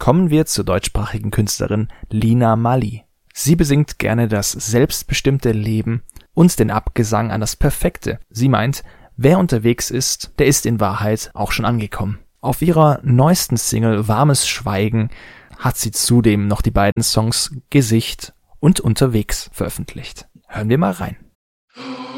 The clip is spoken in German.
kommen wir zur deutschsprachigen Künstlerin Lina Marley. Sie besingt gerne das selbstbestimmte Leben und den Abgesang an das Perfekte. Sie meint, wer unterwegs ist, der ist in Wahrheit auch schon angekommen. Auf ihrer neuesten Single Warmes Schweigen hat sie zudem noch die beiden Songs Gesicht und Unterwegs veröffentlicht. Hören wir mal rein.